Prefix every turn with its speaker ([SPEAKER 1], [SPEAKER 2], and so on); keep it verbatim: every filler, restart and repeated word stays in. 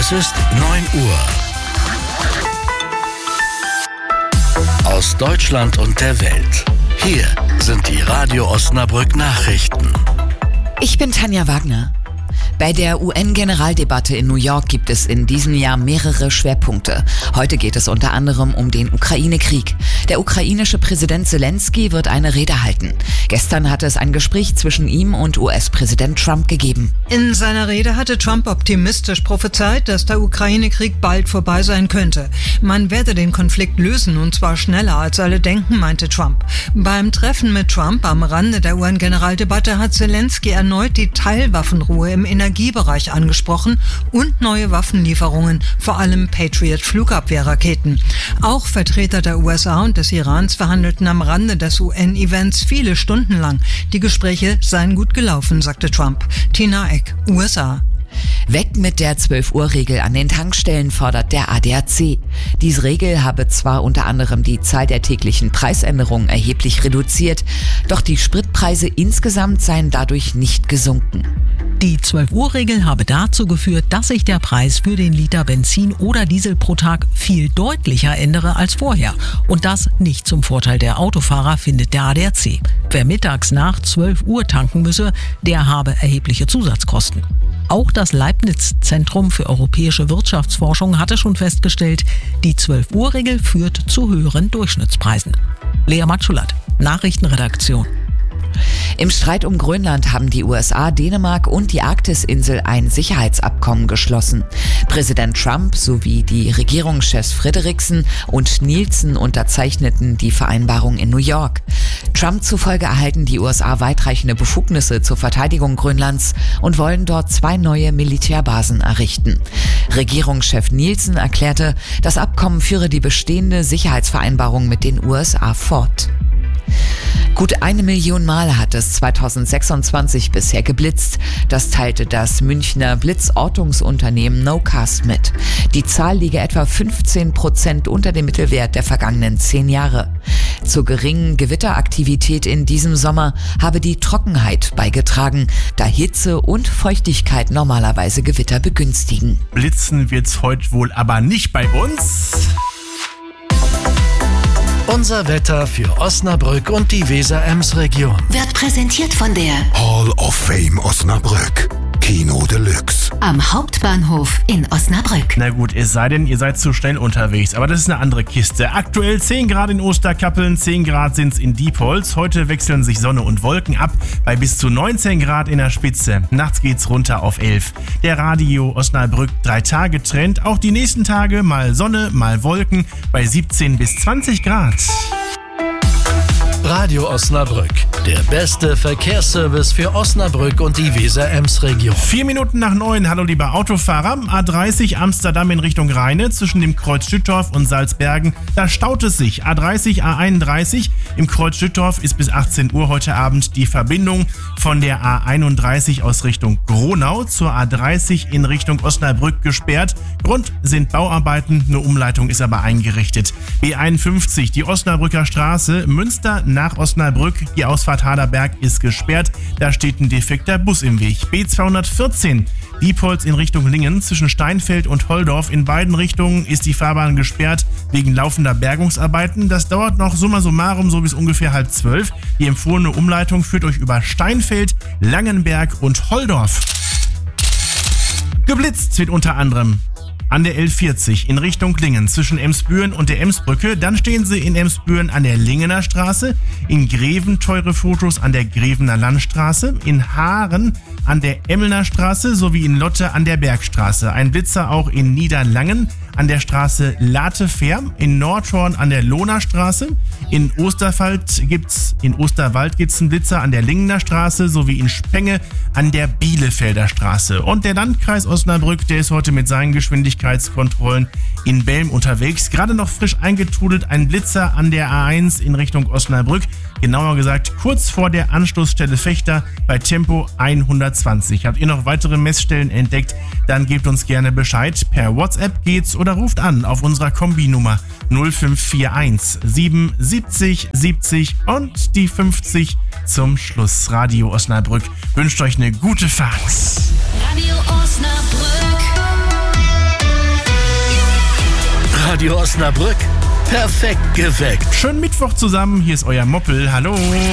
[SPEAKER 1] Es ist neun Uhr. Aus Deutschland und der Welt. Hier sind die Radio Osnabrück Nachrichten.
[SPEAKER 2] Ich bin Tanja Wagner. Bei der U N-Generaldebatte in New York gibt es in diesem Jahr mehrere Schwerpunkte. Heute geht es unter anderem um den Ukraine-Krieg. Der ukrainische Präsident Zelensky wird eine Rede halten. Gestern hatte es ein Gespräch zwischen ihm und U S-Präsident Trump gegeben.
[SPEAKER 3] In seiner Rede hatte Trump optimistisch prophezeit, dass der Ukraine-Krieg bald vorbei sein könnte. Man werde den Konflikt lösen, und zwar schneller als alle denken, meinte Trump. Beim Treffen mit Trump am Rande der U N-Generaldebatte hat Zelensky erneut die Teilwaffenruhe im Energiebereich angesprochen und neue Waffenlieferungen, vor allem Patriot-Flugabwehrraketen. Auch Vertreter der U S A und des Irans verhandelten am Rande des U N-Events viele Stunden lang. Die Gespräche seien gut gelaufen, sagte Trump. Tina Eck, U S A.
[SPEAKER 2] Weg mit der zwölf-Uhr-Regel an den Tankstellen, fordert der A D A C. Diese Regel habe zwar unter anderem die Zahl der täglichen Preisänderungen erheblich reduziert, doch die Spritpreise insgesamt seien dadurch nicht gesunken.
[SPEAKER 4] Die zwölf-Uhr-Regel habe dazu geführt, dass sich der Preis für den Liter Benzin oder Diesel pro Tag viel deutlicher ändere als vorher. Und das nicht zum Vorteil der Autofahrer, findet der A D A C. Wer mittags nach zwölf Uhr tanken müsse, der habe erhebliche Zusatzkosten. Auch das Leibniz-Zentrum für europäische Wirtschaftsforschung hatte schon festgestellt, die zwölf-Uhr-Regel führt zu höheren Durchschnittspreisen. Lea Matschulat, Nachrichtenredaktion.
[SPEAKER 2] Im Streit um Grönland haben die U S A, Dänemark und die Arktisinsel ein Sicherheitsabkommen geschlossen. Präsident Trump sowie die Regierungschefs Frederiksen und Nielsen unterzeichneten die Vereinbarung in New York. Trump zufolge erhalten die U S A weitreichende Befugnisse zur Verteidigung Grönlands und wollen dort zwei neue Militärbasen errichten. Regierungschef Nielsen erklärte, das Abkommen führe die bestehende Sicherheitsvereinbarung mit den U S A fort. Gut eine Million Mal hat es zweitausendsechsundzwanzig bisher geblitzt. Das teilte das Münchner Blitzortungsunternehmen Nocast mit. Die Zahl liege etwa fünfzehn Prozent unter dem Mittelwert der vergangenen zehn Jahre. Zur geringen Gewitteraktivität in diesem Sommer habe die Trockenheit beigetragen, da Hitze und Feuchtigkeit normalerweise Gewitter begünstigen.
[SPEAKER 5] Blitzen wird's heute wohl aber nicht bei uns.
[SPEAKER 1] Unser Wetter für Osnabrück und die Weser-Ems-Region
[SPEAKER 6] Wird präsentiert von der
[SPEAKER 7] Hall of Fame Osnabrück. Kino Deluxe.
[SPEAKER 6] am Hauptbahnhof in Osnabrück.
[SPEAKER 5] Na gut, es sei denn, ihr seid zu schnell unterwegs, aber das ist eine andere Kiste. Aktuell zehn Grad in Osterkappeln, zehn Grad sind's in Diepholz. Heute wechseln sich Sonne und Wolken ab bei bis zu neunzehn Grad in der Spitze. Nachts geht's runter auf elf. Der Radio Osnabrück drei Tage Trend. Auch die nächsten Tage mal Sonne, mal Wolken bei siebzehn bis zwanzig Grad.
[SPEAKER 1] Radio Osnabrück, der beste Verkehrsservice für Osnabrück und die Weser-Ems-Region.
[SPEAKER 5] Vier Minuten nach neun, hallo lieber Autofahrer. A dreißig Amsterdam in Richtung Rheine zwischen dem Kreuz Schüttorf und Salzbergen. Da staut es sich. A dreißig, A einunddreißig im Kreuz Schüttorf ist bis achtzehn Uhr heute Abend die Verbindung von der A einunddreißig aus Richtung Gronau zur A dreißig in Richtung Osnabrück gesperrt. Grund sind Bauarbeiten, eine Umleitung ist aber eingerichtet. B einundfünfzig, die Osnabrücker Straße, Münster nach Osnabrück, die Ausfahrt Haderberg ist gesperrt, da steht ein defekter Bus im Weg. B zweihundertvierzehn, Diepholz in Richtung Lingen, zwischen Steinfeld und Holdorf, in beiden Richtungen ist die Fahrbahn gesperrt wegen laufender Bergungsarbeiten. Das dauert noch summa summarum so bis ungefähr halb zwölf. Die empfohlene Umleitung führt euch über Steinfeld, Langenberg und Holdorf. Geblitzt wird unter anderem an der L vierzig in Richtung Lingen zwischen Emsbüren und der Emsbrücke. Dann stehen sie in Emsbüren an der Lingener Straße, in Greven teure Fotos an der Grevener Landstraße, in Haaren an der Emmelner Straße sowie in Lotte an der Bergstraße. Ein Blitzer auch in Niederlangen an der Straße Latefer, in Nordhorn an der Lohner Straße, in Osterwald gibt's in Osterwald gibt's einen Blitzer an der Lingener Straße sowie in Spenge an der Bielefelder Straße. Und der Landkreis Osnabrück, der ist heute mit seinen Geschwindigkeitskontrollen in Belm unterwegs. Gerade noch frisch eingetrudelt ein Blitzer an der A eins in Richtung Osnabrück. Genauer gesagt kurz vor der Anschlussstelle Fechter bei Tempo hundertzwanzig. Habt ihr noch weitere Messstellen entdeckt, dann gebt uns gerne Bescheid. Per WhatsApp geht's oder ruft an auf unserer Kombinummer null fünf vier eins sieben siebzig siebzig und die fünfzig zum Schluss. Radio Osnabrück wünscht euch eine gute Fahrt.
[SPEAKER 6] Radio Osnabrück.
[SPEAKER 1] Radio Osnabrück. Perfekt geweckt.
[SPEAKER 5] Schönen Mittwoch zusammen, hier ist euer Moppel, hallo.